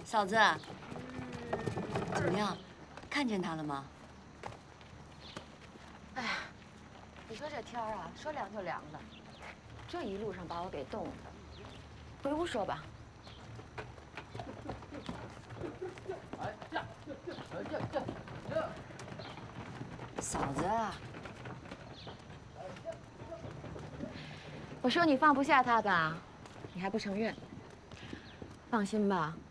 嫂子，怎么样？看见他了吗？ 哎呀，你说这天儿啊，说凉就凉的，这一路上把我给冻的。回屋说吧。 嫂子， 我说你放不下他吧，你还不承认。放心吧，